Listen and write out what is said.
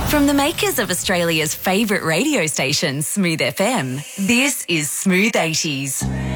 From the makers of Australia's favourite radio station, Smooth FM, this is Smooth 80s.